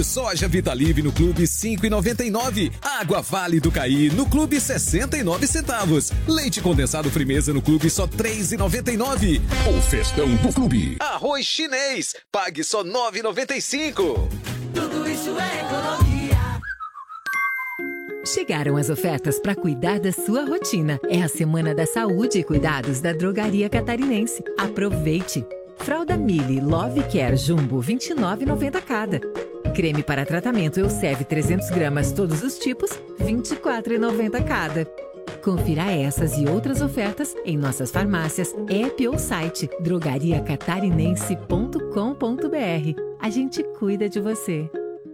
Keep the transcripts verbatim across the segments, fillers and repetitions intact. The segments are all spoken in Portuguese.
Soja Vitalive no Clube cinco e noventa e nove. Água Vale do Caí no Clube sessenta e nove centavos. Leite condensado Frimeza no Clube só três e noventa e nove. O festão do Clube. Arroz chinês, pague só nove e noventa e cinco. Tudo isso é economia. Chegaram as ofertas para cuidar da sua rotina. É a Semana da Saúde e Cuidados da Drogaria Catarinense. Aproveite! Fralda Mili Love Care Jumbo vinte e nove reais e noventa centavos cada. Creme para tratamento Elseve trezentos gramas todos os tipos, vinte e quatro reais e noventa centavos cada. Confira essas e outras ofertas em nossas farmácias, app ou site drogaria catarinense ponto com ponto br. A gente cuida de você.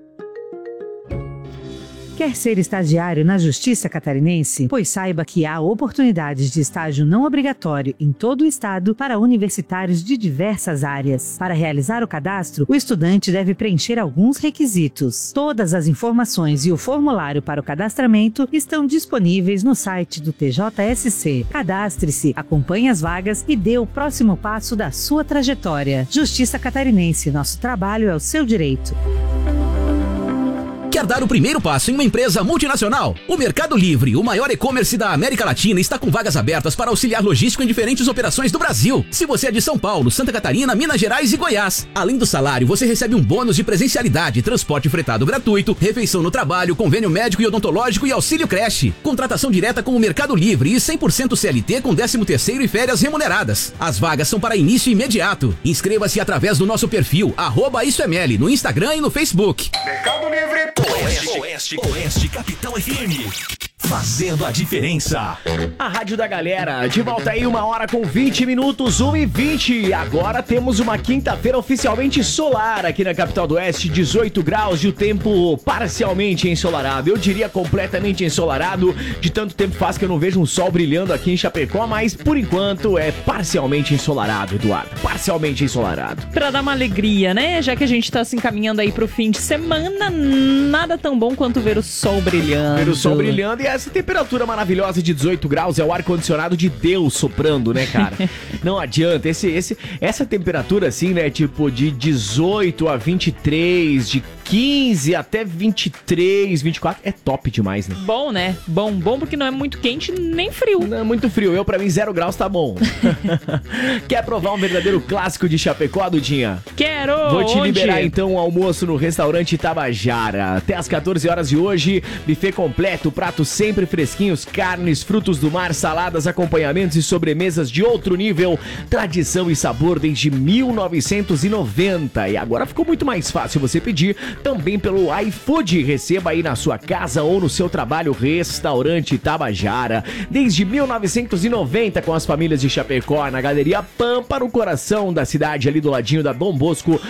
Quer ser estagiário na Justiça Catarinense? Pois saiba que há oportunidades de estágio não obrigatório em todo o estado para universitários de diversas áreas. Para realizar o cadastro, o estudante deve preencher alguns requisitos. Todas as informações e o formulário para o cadastramento estão disponíveis no site do T J S C. Cadastre-se, acompanhe as vagas e dê o próximo passo da sua trajetória. Justiça Catarinense, nosso trabalho é o seu direito. Quer dar o primeiro passo em uma empresa multinacional? O Mercado Livre, o maior e-commerce da América Latina, está com vagas abertas para auxiliar logístico em diferentes operações do Brasil. Se você é de São Paulo, Santa Catarina, Minas Gerais e Goiás. Além do salário, você recebe um bônus de presencialidade, transporte fretado gratuito, refeição no trabalho, convênio médico e odontológico e auxílio creche. Contratação direta com o Mercado Livre e cem por cento C L T com décimo terceiro e férias remuneradas. As vagas são para início imediato. Inscreva-se através do nosso perfil, arroba isso é meli, no Instagram e no Facebook. Mercado Livre. Oeste, Oeste, Oeste, Capital F M. Fazendo a diferença. A Rádio da Galera, de volta aí, uma hora com vinte minutos, uma e vinte. Agora temos uma quinta-feira oficialmente solar aqui na capital do Oeste, dezoito graus e o tempo parcialmente ensolarado. Eu diria completamente ensolarado, de tanto tempo faz que eu não vejo um sol brilhando aqui em Chapecó, mas por enquanto é parcialmente ensolarado, Eduardo. Parcialmente ensolarado. Pra dar uma alegria, né? Já que a gente tá se encaminhando aí pro fim de semana, nada tão bom quanto ver o sol brilhando. Ver o sol brilhando e essa temperatura maravilhosa de dezoito graus é o ar-condicionado de Deus soprando, né, cara? Não adianta, esse, esse, essa temperatura assim, né, tipo de dezoito a vinte e três, de quinze até vinte e três, vinte e quatro, é top demais, né? Bom, né? Bom, bom porque não é muito quente nem frio. Não é muito frio, eu pra mim zero graus tá bom. Quer provar um verdadeiro clássico de Chapecó, Dudinha? Quero! Vou te Onde? liberar então o almoço no restaurante Tabajara. Até às quatorze horas de hoje, buffet completo, pratos sempre fresquinhos, carnes, frutos do mar, saladas, acompanhamentos e sobremesas de outro nível. Tradição e sabor desde mil novecentos e noventa. E agora ficou muito mais fácil você pedir também pelo iFood. Receba aí na sua casa ou no seu trabalho, Restaurante Tabajara. Desde mil novecentos e noventa, com as famílias de Chapecó, na Galeria Pampa, no coração da cidade, ali do ladinho da Dom Bosco.